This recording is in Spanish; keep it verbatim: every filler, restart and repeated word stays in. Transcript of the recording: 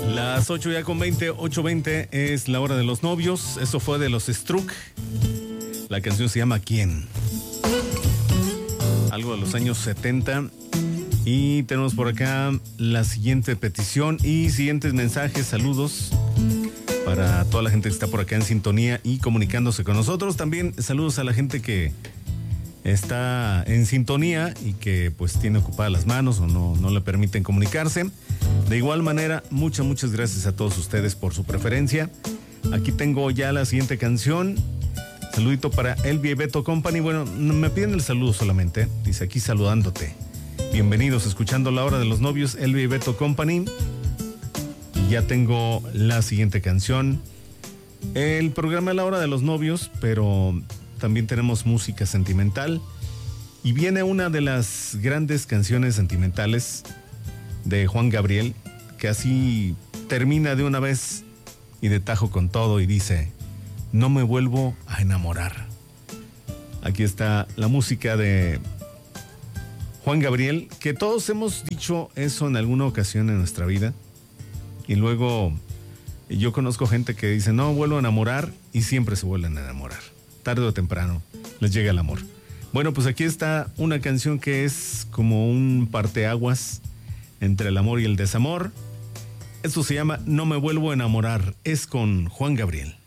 Las ocho ya con veinte, ocho veinte es la hora de los novios. Eso fue de los Struck. La canción se llama ¿Quién? Algo de los años setenta. Y tenemos por acá la siguiente petición y siguientes mensajes, saludos para toda la gente que está por acá en sintonía y comunicándose con nosotros. También saludos a la gente que está en sintonía y que pues tiene ocupadas las manos o no, no le permiten comunicarse. De igual manera, muchas, muchas gracias a todos ustedes por su preferencia. Aquí tengo ya la siguiente canción. Saludito para Elvia y Beto Company. Bueno, me piden el saludo solamente. Dice aquí saludándote. Bienvenidos, escuchando La Hora de los Novios, Elvia y Beto Company. Y ya tengo la siguiente canción. El programa La Hora de los Novios, pero también tenemos música sentimental. Y viene una de las grandes canciones sentimentales de Juan Gabriel, que así termina de una vez y de tajo con todo y dice: no me vuelvo a enamorar. Aquí está la música de Juan Gabriel, que todos hemos dicho eso en alguna ocasión en nuestra vida. Y luego yo conozco gente que dice: no vuelvo a enamorar, y siempre se vuelven a enamorar. Tarde o temprano les llega el amor. Bueno, pues aquí está una canción que es como un parteaguas entre el amor y el desamor. Esto se llama No me vuelvo a enamorar. Es con Juan Gabriel.